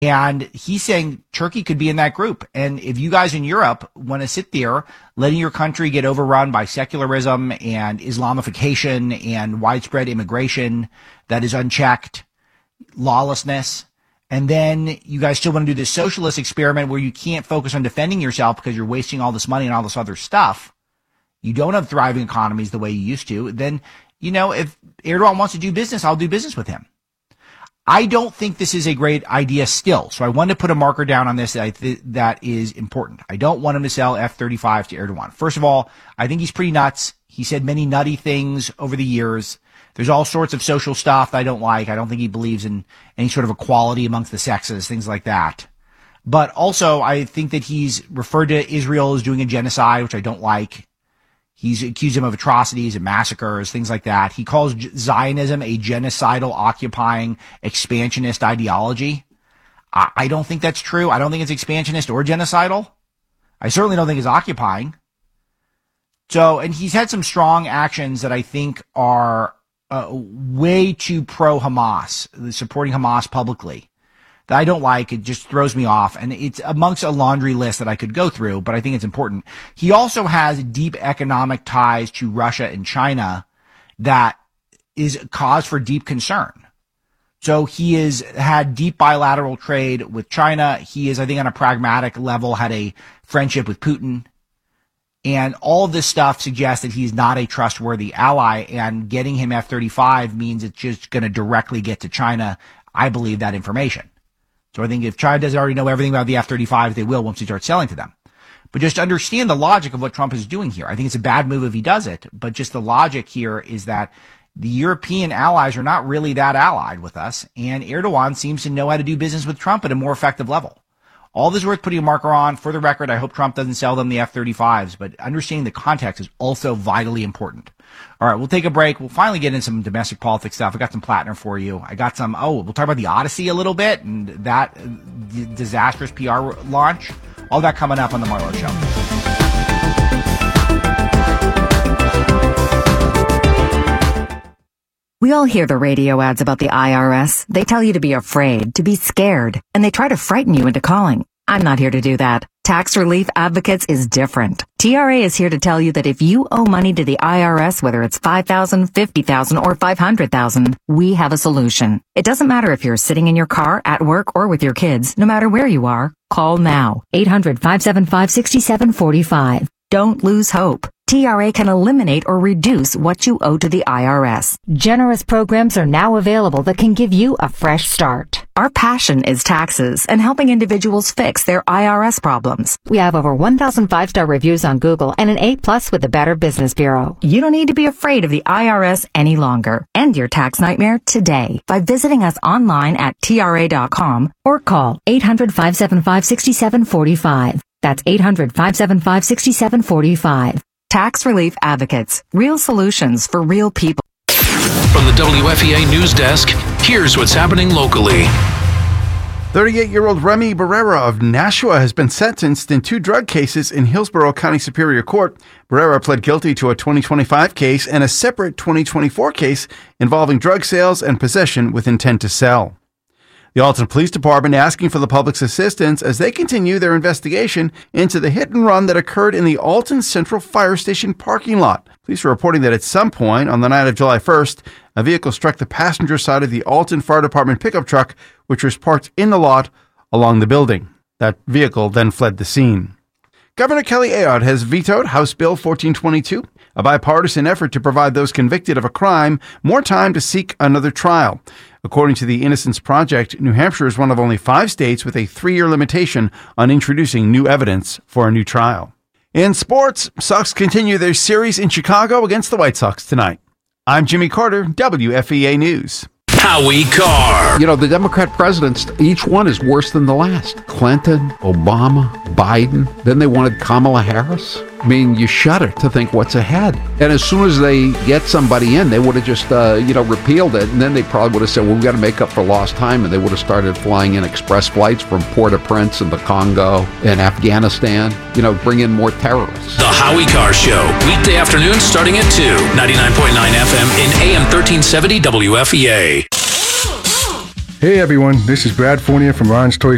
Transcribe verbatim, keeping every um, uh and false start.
And he's saying Turkey could be in that group. And if you guys in Europe want to sit there letting your country get overrun by secularism and Islamification and widespread immigration that is unchecked, lawlessness, and then you guys still want to do this socialist experiment where you can't focus on defending yourself because you're wasting all this money and all this other stuff, you don't have thriving economies the way you used to, then, you know, if Erdogan wants to do business, I'll do business with him. I don't think this is a great idea still. So I wanted to put a marker down on this that, I th- that is important. I don't want him to sell F thirty-fives to Erdogan. First of all, I think he's pretty nuts. He said many nutty things over the years. There's all sorts of social stuff that I don't like. I don't think he believes in any sort of equality amongst the sexes, things like that. But also, I think that he's referred to Israel as doing a genocide, which I don't like. He's accused him of atrocities and massacres, things like that. He calls Zionism a genocidal, occupying, expansionist ideology. I, I don't think that's true. I don't think it's expansionist or genocidal. I certainly don't think it's occupying. So, and he's had some strong actions that I think are uh, way too pro-Hamas, supporting Hamas publicly, that I don't like. It just throws me off. And it's amongst a laundry list that I could go through, but I think it's important. He also has deep economic ties to Russia and China that is cause for deep concern. So he has had deep bilateral trade with China. He is, I think, on a pragmatic level, had a friendship with Putin. And all of this stuff suggests that he's not a trustworthy ally, and getting him F thirty-five means it's just going to directly get to China. I believe that information. So I think if China doesn't already know everything about the F thirty-five, they will once he starts selling to them. But just understand the logic of what Trump is doing here. I think it's a bad move if he does it, but just the logic here is that the European allies are not really that allied with us, and Erdogan seems to know how to do business with Trump at a more effective level. All this is worth putting a marker on. For the record, I hope Trump doesn't sell them the F thirty-fives, but understanding the context is also vitally important. All right, we'll take a break. We'll finally get into some domestic politics stuff. I got some Plattner for you. I got some, oh, we'll talk about the Odyssey a little bit and that uh, d- disastrous P R launch. All that coming up on The Marlo Show. We all hear the radio ads about the I R S. They tell you to be afraid, to be scared, and they try to frighten you into calling. I'm not here to do that. Tax Relief Advocates is different. T R A is here to tell you that if you owe money to the I R S, whether it's five thousand dollars, fifty thousand dollars, or five hundred thousand dollars, we have a solution. It doesn't matter if you're sitting in your car, at work, or with your kids. No matter where you are, call now. eight hundred, five seven five, six seven four five. Don't lose hope. T R A can eliminate or reduce what you owe to the I R S. Generous programs are now available that can give you a fresh start. Our passion is taxes and helping individuals fix their I R S problems. We have over one thousand five-star reviews on Google and an A plus with the Better Business Bureau. You don't need to be afraid of the I R S any longer. End your tax nightmare today by visiting us online at T R A dot com or call eight hundred, five seven five, six seven four five. That's eight hundred, five seven five, six seven four five. Tax Relief Advocates. Real solutions for real people. From the W F E A News Desk, here's what's happening locally. thirty-eight-year-old Remy Barrera of Nashua has been sentenced in two drug cases in Hillsborough County Superior Court. Barrera pled guilty to a twenty twenty-five case and a separate twenty twenty-four case involving drug sales and possession with intent to sell. The Alton Police Department asking for the public's assistance as they continue their investigation into the hit and run that occurred in the Alton Central Fire Station parking lot. Police are reporting that at some point on the night of July first, a vehicle struck the passenger side of the Alton Fire Department pickup truck, which was parked in the lot along the building. That vehicle then fled the scene. Governor Kelly Ayotte has vetoed House Bill fourteen twenty-two, a bipartisan effort to provide those convicted of a crime more time to seek another trial. According to the Innocence Project, New Hampshire is one of only five states with a three-year limitation on introducing new evidence for a new trial. In sports, Sox continue their series in Chicago against the White Sox tonight. I'm Jimmy Carter, W F E A News. Howie Carr. You know, the Democrat presidents, each one is worse than the last. Clinton, Obama, Biden. Then they wanted Kamala Harris. I mean, you shudder to think what's ahead. And as soon as they get somebody in, they would have just, uh, you know, repealed it. And then they probably would have said, well, we've got to make up for lost time. And they would have started flying in express flights from Port-au-Prince and the Congo and Afghanistan, you know, bring in more terrorists. The Howie Carr Show, weekday afternoons starting at two, ninety-nine point nine F M in A M thirteen seventy W F E A. Hey everyone, this is Brad Fournier from Ron's Toy